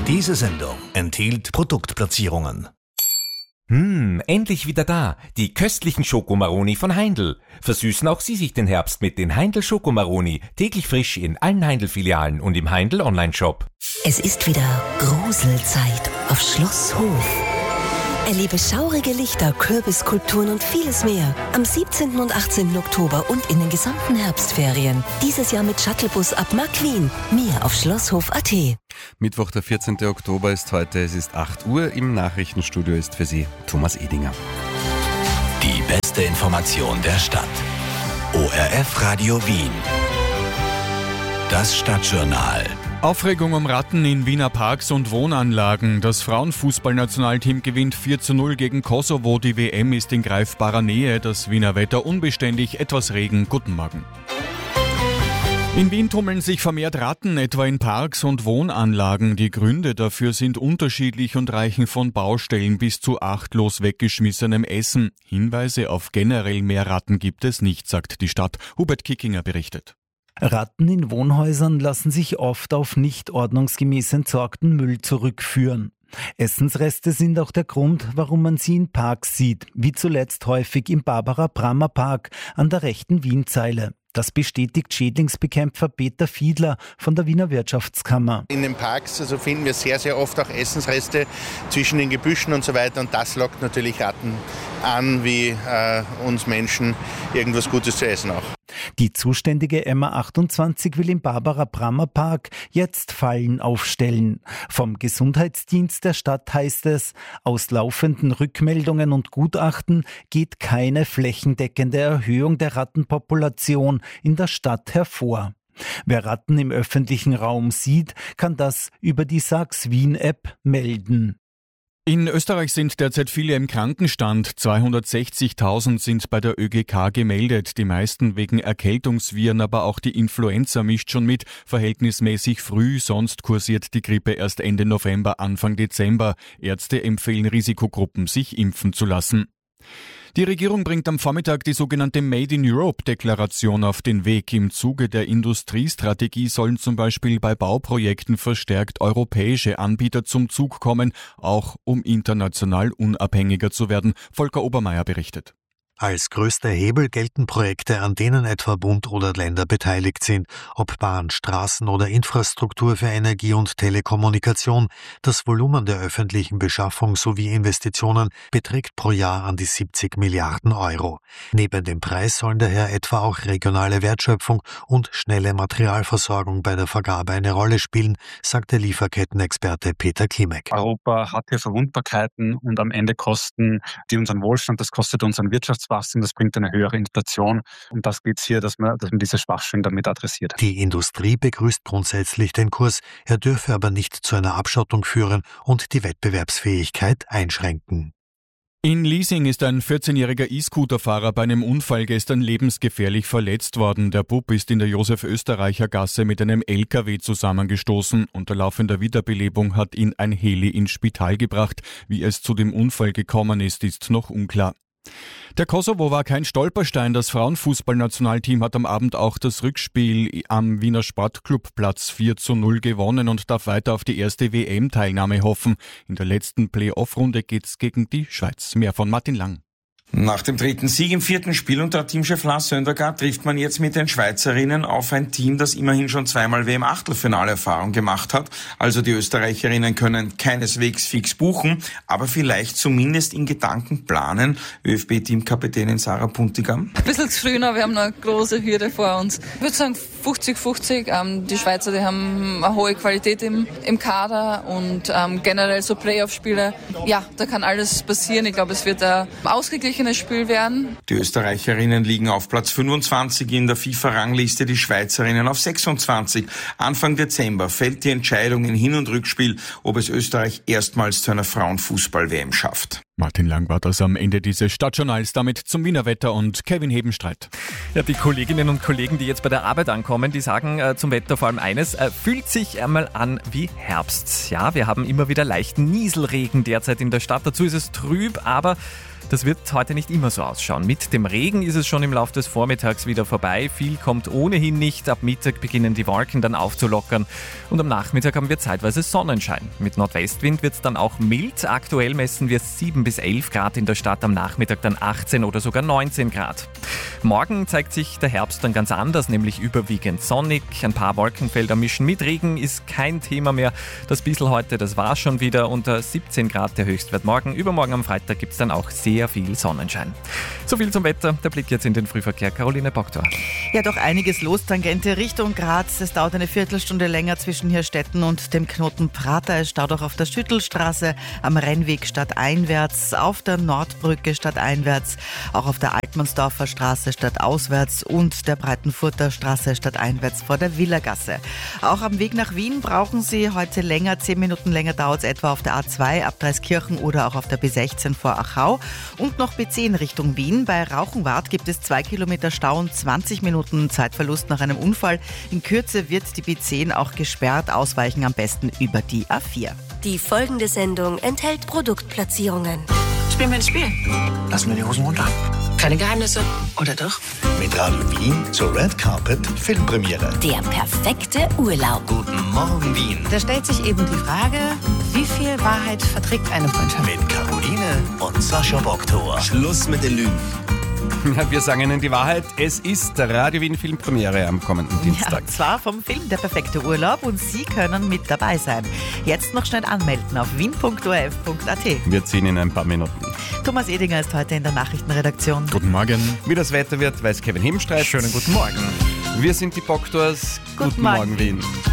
Diese Sendung enthielt Produktplatzierungen. Endlich wieder da. Die köstlichen Schokomaroni von Heindl. Versüßen auch Sie sich den Herbst mit den Heindl Schokomaroni. Täglich frisch in allen Heindl-Filialen und im Heindl Online-Shop. Es ist wieder Gruselzeit auf Schloss Hof. Erlebe schaurige Lichter, Kürbisskulpturen und vieles mehr. Am 17. und 18. Oktober und in den gesamten Herbstferien. Dieses Jahr mit Shuttlebus ab Mark Wien. Mehr auf schlosshof.at. Mittwoch, der 14. Oktober ist heute. Es ist 8 Uhr. Im Nachrichtenstudio ist für Sie Thomas Edinger. Die beste Information der Stadt. ORF Radio Wien. Das Stadtjournal. Aufregung um Ratten in Wiener Parks und Wohnanlagen. Das Frauenfußballnationalteam gewinnt 4:0 gegen Kosovo. Die WM ist in greifbarer Nähe. Das Wiener Wetter unbeständig, etwas Regen. Guten Morgen. In Wien tummeln sich vermehrt Ratten, etwa in Parks und Wohnanlagen. Die Gründe dafür sind unterschiedlich und reichen von Baustellen bis zu achtlos weggeschmissenem Essen. Hinweise auf generell mehr Ratten gibt es nicht, sagt die Stadt. Hubert Kickinger berichtet. Ratten in Wohnhäusern lassen sich oft auf nicht ordnungsgemäß entsorgten Müll zurückführen. Essensreste sind auch der Grund, warum man sie in Parks sieht, wie zuletzt häufig im Barbara-Brammer-Park an der rechten Wienzeile. Das bestätigt Schädlingsbekämpfer Peter Fiedler von der Wiener Wirtschaftskammer. In den Parks finden wir sehr, sehr oft auch Essensreste zwischen den Gebüschen und so weiter. Und das lockt natürlich Ratten an, wie uns Menschen irgendwas Gutes zu essen auch. Die zuständige Emma 28 will im Barbara-Brammer-Park jetzt Fallen aufstellen. Vom Gesundheitsdienst der Stadt heißt es, aus laufenden Rückmeldungen und Gutachten geht keine flächendeckende Erhöhung der Rattenpopulation in der Stadt hervor. Wer Ratten im öffentlichen Raum sieht, kann das über die Sachs Wien-App melden. In Österreich sind derzeit viele im Krankenstand. 260.000 sind bei der ÖGK gemeldet. Die meisten wegen Erkältungsviren, aber auch die Influenza mischt schon mit. Verhältnismäßig früh, sonst kursiert die Grippe erst Ende November, Anfang Dezember. Ärzte empfehlen Risikogruppen, sich impfen zu lassen. Die Regierung bringt am Vormittag die sogenannte Made in Europe-Deklaration auf den Weg. Im Zuge der Industriestrategie sollen zum Beispiel bei Bauprojekten verstärkt europäische Anbieter zum Zug kommen, auch um international unabhängiger zu werden. Volker Obermeier berichtet. Als größter Hebel gelten Projekte, an denen etwa Bund oder Länder beteiligt sind, ob Bahn, Straßen oder Infrastruktur für Energie und Telekommunikation. Das Volumen der öffentlichen Beschaffung sowie Investitionen beträgt pro Jahr an die 70 Milliarden Euro. Neben dem Preis sollen daher etwa auch regionale Wertschöpfung und schnelle Materialversorgung bei der Vergabe eine Rolle spielen, sagt der Lieferkettenexperte Peter Klimek. Europa hat hier Verwundbarkeiten und am Ende kosten die unseren Wohlstand, das kostet unseren Wirtschaftswachstum, das bringt eine höhere Inflation. Und das geht es hier, dass man diese Schwachstellen damit adressiert. Die Industrie begrüßt grundsätzlich den Kurs, er dürfe aber nicht zu einer Abschottung führen und die Wettbewerbsfähigkeit einschränken. In Liesing ist ein 14-jähriger E-Scooter-Fahrer bei einem Unfall gestern lebensgefährlich verletzt worden. Der Bub ist in der Josef-Österreicher-Gasse mit einem LKW zusammengestoßen. Unter laufender Wiederbelebung hat ihn ein Heli ins Spital gebracht. Wie es zu dem Unfall gekommen ist, ist noch unklar. Der Kosovo war kein Stolperstein. Das Frauenfußballnationalteam hat am Abend auch das Rückspiel am Wiener Sportclubplatz 4:0 gewonnen und darf weiter auf die erste WM-Teilnahme hoffen. In der letzten Play-Off-Runde geht's gegen die Schweiz. Mehr von Martin Lang. Nach dem dritten Sieg im vierten Spiel unter Teamchef Lars Söndergaard trifft man jetzt mit den Schweizerinnen auf ein Team, das immerhin schon zweimal WM-Achtelfinale-Erfahrung gemacht hat. Also die Österreicherinnen können keineswegs fix buchen, aber vielleicht zumindest in Gedanken planen. ÖFB-Teamkapitänin Sarah Puntigam. Ein bisschen zu früh noch, wir haben noch eine große Hürde vor uns. Ich würde sagen 50-50. Die Schweizer, die haben eine hohe Qualität im Kader und generell so Playoff-Spiele. Ja, da kann alles passieren. Ich glaube, es wird ein ausgeglichenes Spiel werden. Die Österreicherinnen liegen auf Platz 25 in der FIFA-Rangliste, die Schweizerinnen auf 26. Anfang Dezember fällt die Entscheidung in Hin- und Rückspiel, ob es Österreich erstmals zu einer Frauenfußball-WM schafft. Martin Lang war das am Ende dieses Stadtjournals, damit zum Wiener Wetter und Kevin Hebenstreit. Ja, die Kolleginnen und Kollegen, die jetzt bei der Arbeit ankommen, die sagen zum Wetter vor allem eines, fühlt sich einmal an wie Herbst. Ja, wir haben immer wieder leichten Nieselregen derzeit in der Stadt, dazu ist es trüb, aber Das wird heute nicht immer so ausschauen. Mit dem Regen ist es schon im Laufe des Vormittags wieder vorbei. Viel kommt ohnehin nicht. Ab Mittag beginnen die Wolken dann aufzulockern. Und am Nachmittag haben wir zeitweise Sonnenschein. Mit Nordwestwind wird es dann auch mild. Aktuell messen wir 7 bis 11 Grad in der Stadt, am Nachmittag dann 18 oder sogar 19 Grad. Morgen zeigt sich der Herbst dann ganz anders, nämlich überwiegend sonnig. Ein paar Wolkenfelder mischen mit. Regen ist kein Thema mehr. Das bissl heute, das war schon wieder unter 17 Grad der Höchstwert morgen. Übermorgen am Freitag gibt es dann auch sehr viel Sonnenschein. So viel zum Wetter. Der Blick jetzt in den Frühverkehr. Caroline Boktor. Ja, doch einiges los. Tangente Richtung Graz. Es dauert eine Viertelstunde länger zwischen Hirstetten und dem Knoten Prater. Es staut auch auf der Schüttelstraße, am Rennweg stadteinwärts, auf der Nordbrücke stadteinwärts, auch auf der Altmannsdorfer Straße stadtauswärts und der Breitenfurter Straße stadteinwärts vor der Villagasse. Auch am Weg nach Wien brauchen Sie heute länger. 10 Minuten länger dauert es etwa auf der A2 ab Dreiskirchen oder auch auf der B16 vor Achau. Und noch B10 Richtung Wien. Bei Rauchenwart gibt es 2 Kilometer Stau und 20 Minuten Zeitverlust nach einem Unfall. In Kürze wird die B10 auch gesperrt. Ausweichen am besten über die A4. Die folgende Sendung enthält Produktplatzierungen. Spielen wir ein Spiel? Lassen wir die Hosen runter. Keine Geheimnisse, oder doch? Mit Radio Wien zur Red Carpet Filmpremiere. Der perfekte Urlaub. Guten Morgen Wien. Da stellt sich eben die Frage, wie viel Wahrheit verträgt eine Freundschaft? Mit Caroline und Sascha Boktor. Schluss mit den Lügen. Ja, wir sagen Ihnen die Wahrheit. Es ist der Radio Wien Filmpremiere am kommenden Dienstag. Ja, und zwar vom Film Der perfekte Urlaub und Sie können mit dabei sein. Jetzt noch schnell anmelden auf wien.orf.at. Wir ziehen in ein paar Minuten. Thomas Edinger ist heute in der Nachrichtenredaktion. Guten Morgen. Wie das Wetter wird, weiß Kevin Himstreit. Schönen guten Morgen. Wir sind die Boktors. Guten Morgen, Wien.